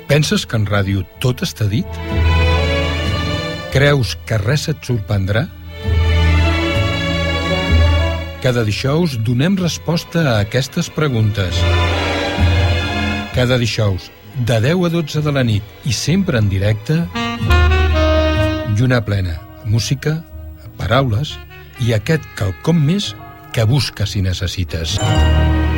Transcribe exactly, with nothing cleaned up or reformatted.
Penses que en ràdio tot està dit? Creus que res et sorprendrà? Cada dijous donem resposta a aquestes preguntes. Cada dijous, de deu a dotze de la nit i sempre en directe, lluna plena, música, paraules i aquest quelcom més que busques i necessites.